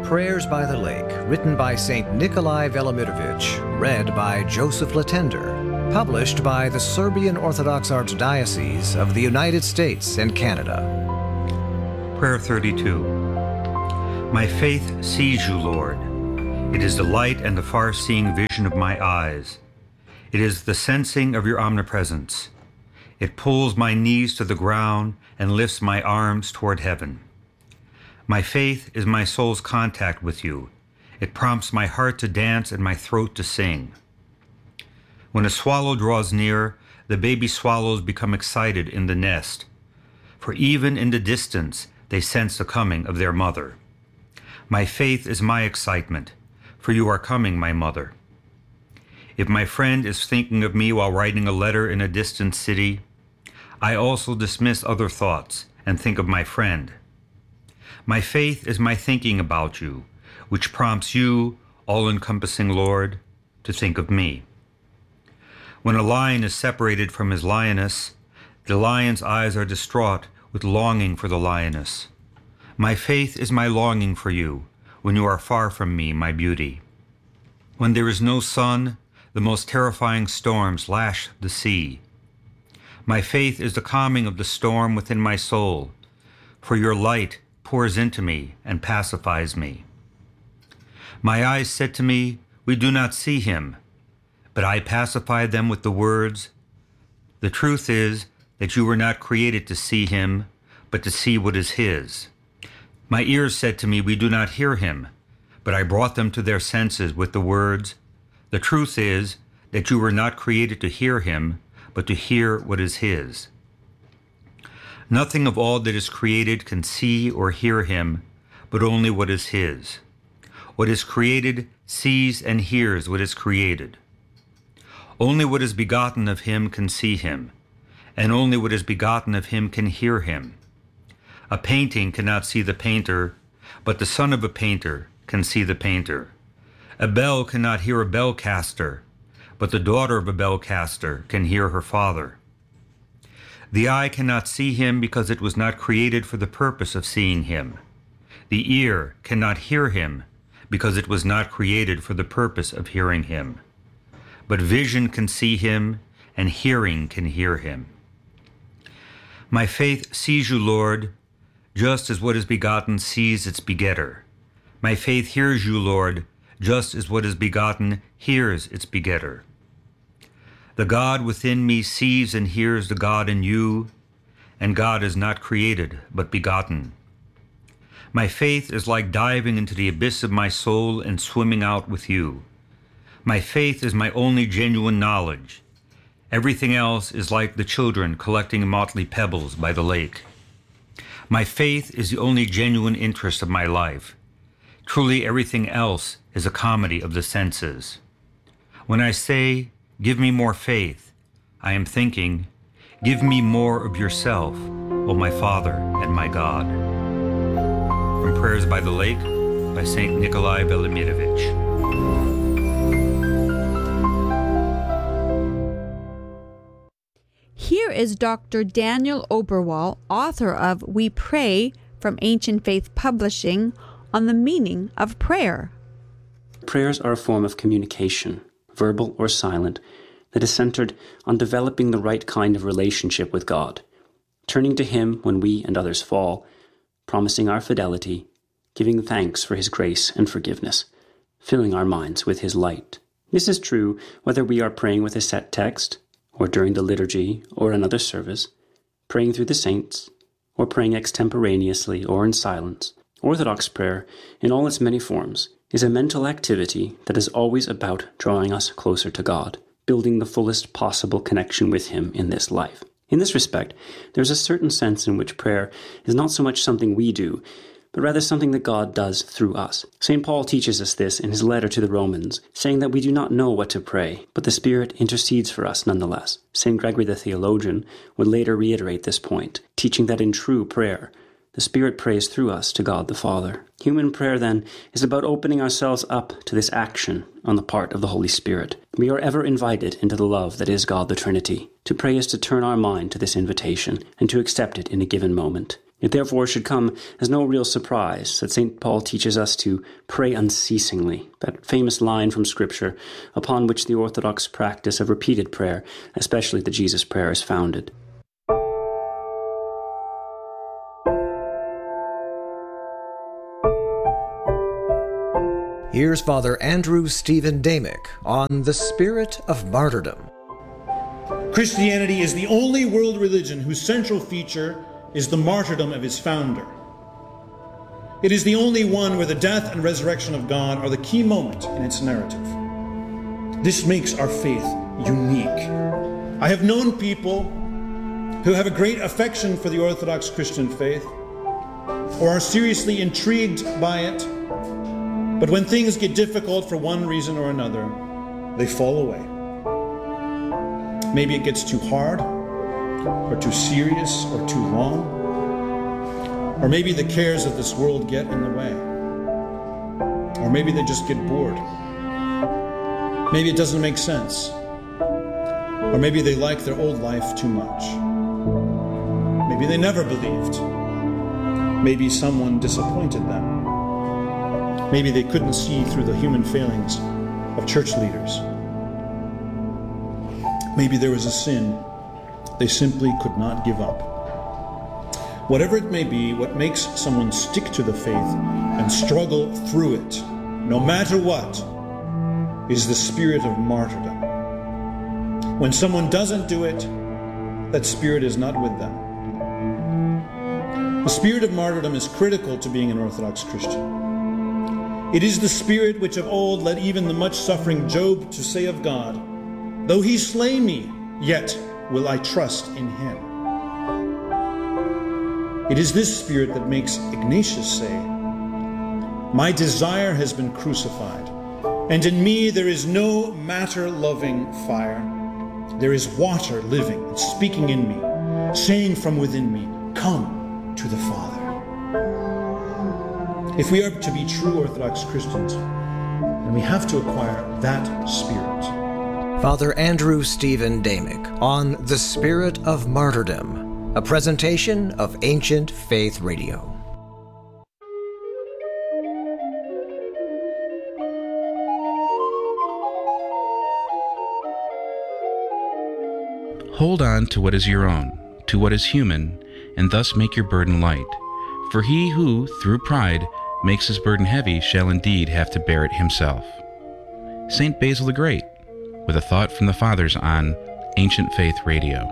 Prayers by the Lake, written by St. Nikolai Velimirovich, read by Joseph Latender, published by the Serbian Orthodox Archdiocese of the United States and Canada. Prayer 32. My faith sees you, Lord. It is the light and the far-seeing vision of my eyes. It is the sensing of your omnipresence. It pulls my knees to the ground and lifts my arms toward heaven. My faith is my soul's contact with you. It prompts my heart to dance and my throat to sing. When a swallow draws near, the baby swallows become excited in the nest, for even in the distance they sense the coming of their mother. My faith is my excitement, for you are coming, my mother. If my friend is thinking of me while writing a letter in a distant city, I also dismiss other thoughts and think of my friend. My faith is my thinking about you, which prompts you, all-encompassing Lord, to think of me. When a lion is separated from his lioness, the lion's eyes are distraught with longing for the lioness. My faith is my longing for you, when you are far from me, my beauty. When there is no sun, the most terrifying storms lash the sea. My faith is the calming of the storm within my soul, for your light pours into me and pacifies me. My eyes said to me, we do not see him, but I pacified them with the words, the truth is that you were not created to see him, but to see what is his. My ears said to me, we do not hear him, but I brought them to their senses with the words, the truth is that you were not created to hear him, but to hear what is his. Nothing of all that is created can see or hear him, but only what is his. What is created sees and hears what is created. Only what is begotten of him can see him, and only what is begotten of him can hear him. A painting cannot see the painter, but the son of a painter can see the painter. A bell cannot hear a bell caster, but the daughter of a bell caster can hear her father. The eye cannot see him because it was not created for the purpose of seeing him. The ear cannot hear him because it was not created for the purpose of hearing him. But vision can see him, and hearing can hear him. My faith sees you, Lord, just as what is begotten sees its begetter. My faith hears you, Lord, just as what is begotten hears its begetter. The God within me sees and hears the God in you, and God is not created, but begotten. My faith is like diving into the abyss of my soul and swimming out with you. My faith is my only genuine knowledge. Everything else is like the children collecting motley pebbles by the lake. My faith is the only genuine interest of my life. Truly everything else is a comedy of the senses. When I say, give me more faith, I am thinking, give me more of yourself, O my Father and my God. From Prayers by the Lake by St. Nikolai Velimirovich. Here is Dr. Daniel Oberwall, author of We Pray from Ancient Faith Publishing, on the meaning of prayer. Prayers are a form of communication, verbal or silent, that is centered on developing the right kind of relationship with God, turning to Him when we and others fall, promising our fidelity, giving thanks for His grace and forgiveness, filling our minds with His light. This is true whether we are praying with a set text, or during the liturgy or another service, praying through the saints, or praying extemporaneously or in silence. Orthodox prayer, in all its many forms, is a mental activity that is always about drawing us closer to God, building the fullest possible connection with Him in this life. In this respect, there's a certain sense in which prayer is not so much something we do, but rather something that God does through us. St. Paul teaches us this in his letter to the Romans, saying that we do not know what to pray, but the Spirit intercedes for us nonetheless. St. Gregory the theologian would later reiterate this point, teaching that in true prayer, the Spirit prays through us to God the Father. Human prayer, then, is about opening ourselves up to this action on the part of the Holy Spirit. We are ever invited into the love that is God the Trinity. To pray is to turn our mind to this invitation and to accept it in a given moment. It therefore should come as no real surprise that St. Paul teaches us to pray unceasingly, that famous line from Scripture upon which the Orthodox practice of repeated prayer, especially the Jesus Prayer, is founded. Here's Father Andrew Stephen Damick on the spirit of martyrdom. Christianity is the only world religion whose central feature is the martyrdom of its founder. It is the only one where the death and resurrection of God are the key moment in its narrative. This makes our faith unique. I have known people who have a great affection for the Orthodox Christian faith or are seriously intrigued by it, but when things get difficult for one reason or another, they fall away. Maybe it gets too hard, or too serious, or too long. Or maybe the cares of this world get in the way. Or maybe they just get bored. Maybe it doesn't make sense. Or maybe they like their old life too much. Maybe they never believed. Maybe someone disappointed them. Maybe they couldn't see through the human failings of church leaders. Maybe there was a sin they simply could not give up. Whatever it may be, what makes someone stick to the faith and struggle through it, no matter what, is the spirit of martyrdom. When someone doesn't do it, that spirit is not with them. The spirit of martyrdom is critical to being an Orthodox Christian. It is the spirit which of old led even the much-suffering Job to say of God, "Though he slay me, yet will I trust in him." It is this spirit that makes Ignatius say, "My desire has been crucified, and in me there is no matter-loving fire. There is water living and speaking in me, saying from within me, 'Come to the Father.'" If we are to be true Orthodox Christians, then we have to acquire that spirit. Father Andrew Stephen Damick on the spirit of martyrdom, a presentation of Ancient Faith Radio. Hold on to what is your own, to what is human, and thus make your burden light. For he who, through pride, makes his burden heavy shall indeed have to bear it himself. St. Basil the Great, with a thought from the Fathers on Ancient Faith Radio.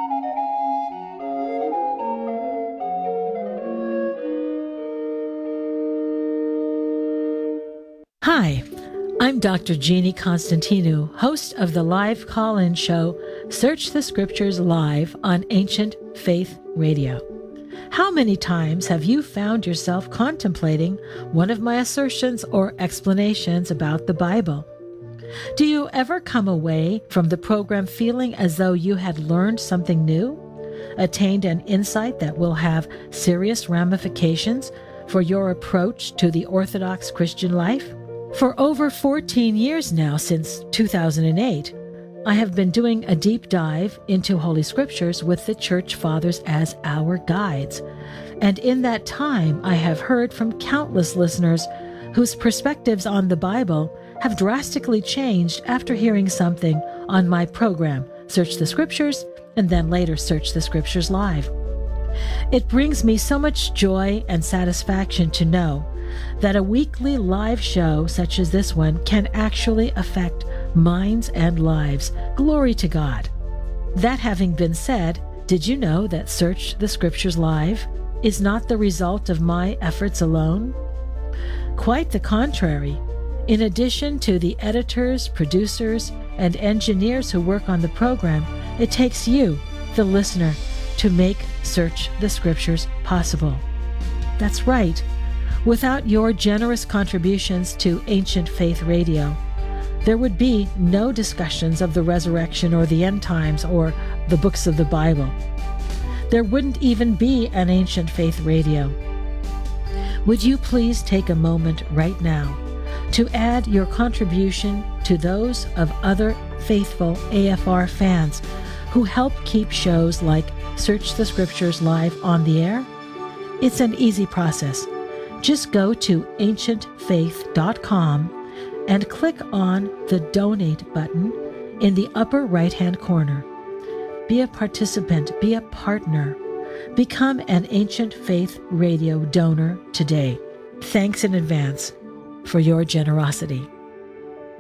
Hi, I'm Dr. Jeannie Constantinou, host of the live call-in show Search the Scriptures Live on Ancient Faith Radio. How many times have you found yourself contemplating one of my assertions or explanations about the Bible? Do you ever come away from the program feeling as though you had learned something new, attained an insight that will have serious ramifications for your approach to the Orthodox Christian life? For over 14 years now, since 2008, I have been doing a deep dive into Holy Scriptures with the Church Fathers as our guides. And in that time, I have heard from countless listeners whose perspectives on the Bible have drastically changed after hearing something on my program, Search the Scriptures, and then later Search the Scriptures Live. It brings me so much joy and satisfaction to know that a weekly live show such as this one can actually affect minds and lives. Glory to God. That having been said, did you know that Search the Scriptures Live is not the result of my efforts alone? Quite the contrary. In addition to the editors, producers, and engineers who work on the program, it takes you, the listener, to make Search the Scriptures possible. That's right. Without your generous contributions to Ancient Faith Radio, there would be no discussions of the resurrection or the end times or the books of the Bible. There wouldn't even be an Ancient Faith Radio. Would you please take a moment right now to add your contribution to those of other faithful AFR fans who help keep shows like Search the Scriptures Live on the air It's an easy process. Just go to ancientfaith.com and click on the Donate button in the upper right-hand corner. Be a participant, be a partner. Become an Ancient Faith Radio donor today. Thanks in advance for your generosity.